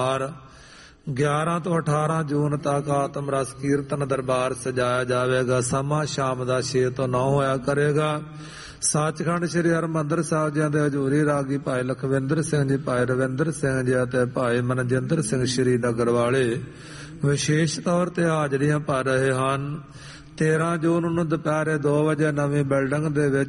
11 ਤੋਂ 18 ਜੂਨ ਤੱਕ ਆਤਮ ਰਸ ਕੀਰਤਨ ਦਰਬਾਰ ਸਜਾਇਆ ਜਾਵੇਗਾ। ਸਮਾਂ ਸ਼ਾਮ ਦਾ 6 ਤੋਂ 9 ਹੋਇਆ ਕਰੇਗਾ। ਸੱਚਖੰਡ ਸ੍ਰੀ ਹਰਿਮੰਦਰ ਸਾਹਿਬ ਜੀ ਦੇ ਹਜ਼ੂਰੀ ਰਾਗੀ ਭਾਈ ਲਖਵਿੰਦਰ ਸਿੰਘ ਜੀ, ਭਾਈ ਰਵਿੰਦਰ ਸਿੰਘ ਜੀ ਅਤੇ ਭਾਈ ਮਨਜਿੰਦਰ ਸਿੰਘ ਸ਼੍ਰੀ ਨਗਰ ਵਾਲੇ ਵਿਸ਼ੇਸ਼ ਤੌਰ ਤੇ ਹਾਜ਼ਰੀਆਂ ਭਰ ਰਹੇ ਹਨ। 13 ਜੂਨ ਨੂੰ ਦੁਪਹਿਰੇ 2 ਵਜੇ ਨਵੀਂ ਬਿਲਡਿੰਗ ਦੇ ਵਿੱਚ